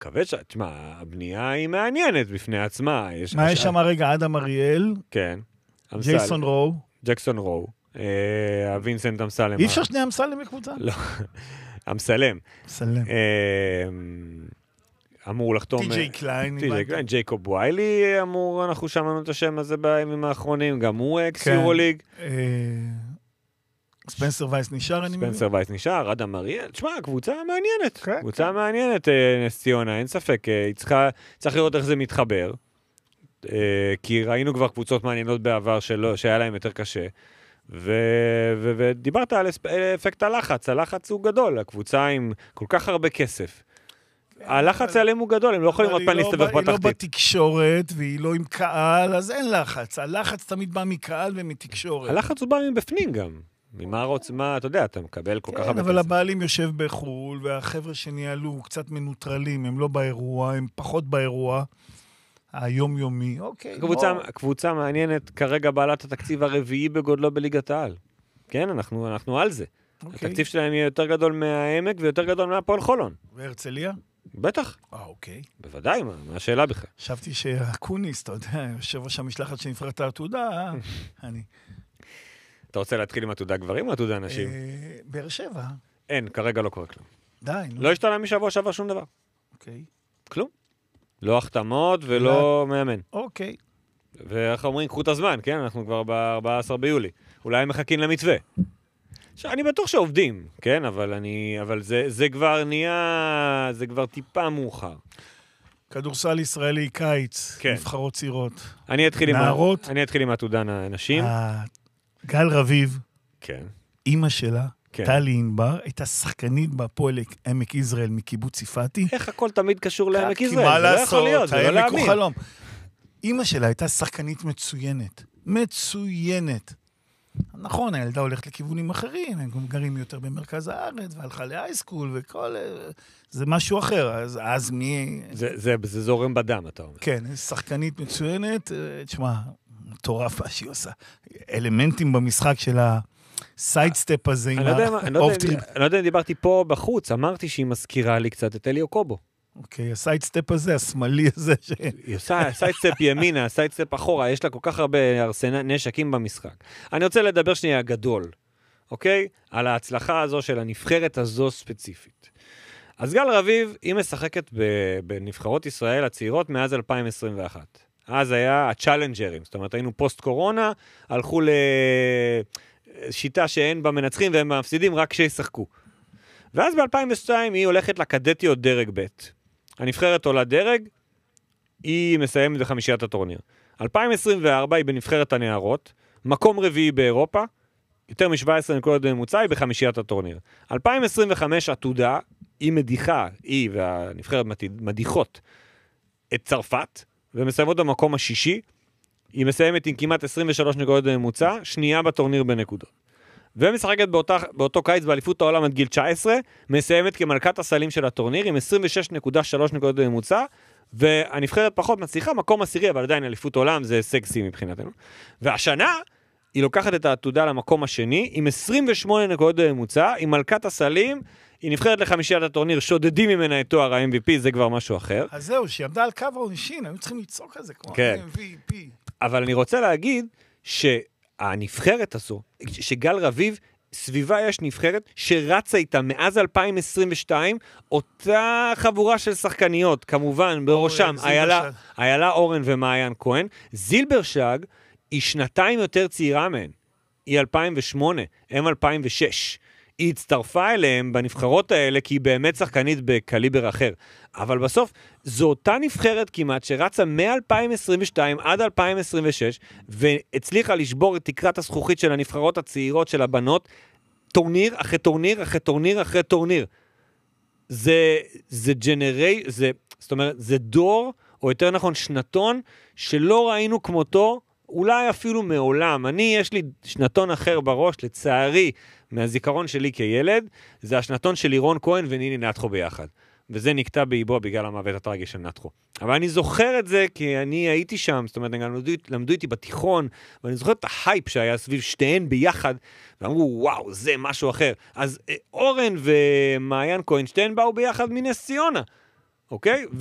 כבד תשמע, הבנייה היא מעניינת בפני עצמה. מה יש שם רגע? אדם אריאל? כן. ג'ייסון רו? ג'קסון רו. וינסנט אמסלם. אי אפשר שני אמסלם בקבוצה? לא. אמסלם. אמסלם. אמור לחתום... טי.ג'יי קליין. ג'ייקוב ויילי אמור, אנחנו שמענו את השם הזה בימים האחרונים, גם הוא אקס-יורוליג. ספנסר וייס נשאר, אני מבין. ספנסר וייס נשאר, אדם אריאל. תשמע, קבוצה מעניינת. קבוצה מעניינת, נס ציונה, אין ספק. צריך לראות איך זה מתחבר. כי ראינו כבר קבוצות מעניינות בעבר שהיה להם יותר קשה. ודיברת על אפקט הלחץ. הלחץ הוא גדול. הקבוצה עם כל כך הרבה כסף. הלחץ עליהם הוא גדול, הם לא יכולים עוד פעם להסתבר בתחתית. היא לא בתקשורת, והיא לא עם קהל, אז אין לחץ. הלחץ תמיד בא מקהל ומתקשורת. הלחץ הוא בא מבפנים גם. ממה רוצמה, אתה יודע, אתה מקבל כל כך הרבה כסף. כן, אבל הבעלים יושב בחול, והחבר'ה שניהלו קצת מנוטרלים, הם לא באירוע, הם פחות באירוע. היומיומי, אוקיי. קבוצה מעניינת, כרגע בעלת התקציב הרביעי בגודלו בליגת העל. כן, אנחנו על זה. התקציב שלהם יהיה יותר גדול מהעמק, ויותר גדול מהפועל חולון. והרצליה? בטח. אוקיי. בוודאי, מה השאלה בכלל? חשבתי שהקוניס, אתה יודע, יושב ראש המשלחת שנבחרת העתודה, אתה רוצה להתחיל עם עתודה גברים או עתודה נשים? באר שבע. אין, כרגע לא קורה כלום. די, נו. לא השתנה משבוע שעבר שום דבר. אוקיי. כלום. לא החתמות ולא מאמן. אוקיי. ואיך אומרים, קחו את הזמן, כן? אנחנו כבר ב-14 ביולי. אולי הם מחכים למתווה. אני בטוח שעובדים, כן? אבל זה כבר נהיה, זה כבר טיפה מאוחר. כדורסל ישראלי קיץ, נבחרות צעירות. נערות. אני אתחיל עם עתודה נשים. גל רביב. כן. אמא שלה. טלי ענבר, הייתה שחקנית בהפועל עמק יזרעאל מקיבוץ יפתי. איך הכל תמיד קשור לעמק יזרעאל? מה לעשות, העמק הוא חלום. אמא שלה הייתה שחקנית מצוינת. מצוינת. נכון, הילדה הולכת לכיוונים אחרים, הם גם גרים יותר במרכז הארץ, והלכה להייסקול וכל... זה משהו אחר, אז מי... זה זורם בדם, אתה אומר. כן, שחקנית מצוינת, תשמע, מטורף מה שהיא עושה. אלמנטים במשחק של הסיידסטפ הזה. אני לא יודע אם דיברתי פה בחוץ, אמרתי שהיא מזכירה לי קצת את אליו קובו. אוקיי, הסיידסטפ הזה, השמאלי הזה. היא עושה הסיידסטפ ימינה, הסיידסטפ אחורה, יש לה כל כך הרבה נשקים במשחק. אני רוצה לדבר שנייה גדול, אוקיי? על ההצלחה הזו של הנבחרת הזו ספציפית. אז גל רביב, היא משחקת בנבחרות ישראל הצעירות מאז 2021. אז היה הצ'אלנג'רים, זאת אומרת, היינו פוסט קורונה, הלכו לשיטה שאין בה מנצחים והם מפסידים רק שישחקו. ואז ב-2002 היא הולכת לקדטיות דרג ב'. הנבחרת עולה דרג, היא מסיימת בחמישיית הטורניר. 2024 היא בנבחרת הנערות, מקום רביעי באירופה, יותר מ-17 נקודות בממוצע, היא בחמישיית הטורניר. 2025 עתודה, היא מדיחה, היא והנבחרת מדיחות את צרפת, ומסיימות במקום השישי, היא מסיימת עם כמעט 23 נקודות בממוצע, שנייה בטורניר בנקודות. ומשחקת באותו קיץ באליפות העולם עד גיל 19, מסיימת כמלכת הסלים של הטורניר, עם 26.3 נקודות בממוצע, והנבחרת פחות מצליחה, מקום עשירי, אבל עדיין אליפות עולם זה סקסי מבחינתנו. והשנה, היא לוקחת את העתודה למקום השני, עם 28 נקודות בממוצע, עם מלכת הסלים, היא נבחרת לחמישיית הטורניר, שודדים ממנה את תואר ה-MVP, זה כבר משהו אחר. אז זהו, שהיא עמדה על קו העונשין, היו צריכים לצעוק על זה כמו MVP. אבל אני רוצה להגיד שהנבחרת הזו, שגל רביב, סביבה יש נבחרת שרצה איתה מאז 2022, אותה חבורה של שחקניות, כמובן, בראשם, איילה אורן ומעיין כהן. זילברשג היא שנתיים יותר צעירה מהן. היא 2008, הם 2006. היא הצטרפה אליהם בנבחרות האלה, כי היא באמת שחקנית בקליבר אחר. אבל בסוף, זו אותה נבחרת כמעט, שרצה מ-2022 עד 2026, והצליחה לשבור את תקרת הזכוכית של הנבחרות הצעירות של הבנות, טורניר אחרי טורניר אחרי טורניר אחרי טורניר. זאת אומרת, זה דור, או יותר נכון שנתון, שלא ראינו כמותו, אולי אפילו מעולם. יש לי שנתון אחר בראש, לצערי, מהזיכרון שלי כילד, זה השנתון של לירון כהן וניני נתחו ביחד. וזה נקטע באיבו בגלל המוות הטרגי של נתחו. אבל אני זוכר את זה כי אני הייתי שם, זאת אומרת, גם למדו איתי בתיכון, ואני זוכר את ההייפ שהיה סביב שתיהן ביחד, ואמרו, וואו, זה משהו אחר. אז אורן ומעיין כהן, שתיהן באו ביחד מנס ציונה. אוקיי?